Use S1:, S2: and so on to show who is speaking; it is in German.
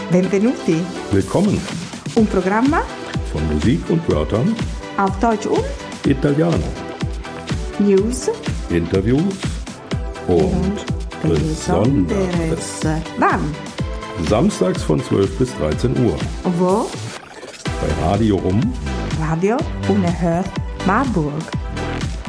S1: Benvenuti.
S2: Willkommen.
S1: Un programma
S2: von Musik und Wörtern
S1: auf Deutsch und
S2: Italiano.
S1: News
S2: Interviews und Besonderes.
S1: Wann?
S2: Samstags von 12 bis 13 Uhr.
S1: Wo?
S2: Bei Radio
S1: Radio Unerhört Marburg.